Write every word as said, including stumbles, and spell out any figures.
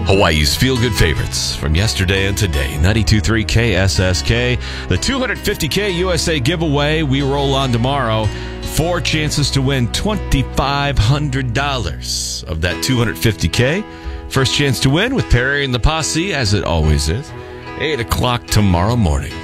Hawaii's feel-good favorites from yesterday and today. ninety-two point three K S S K. The two hundred fifty K U S A giveaway. We roll on tomorrow. Four chances to win twenty-five hundred dollars of that two hundred fifty K. First chance to win with Perry and the Posse, as it always is. eight o'clock tomorrow morning.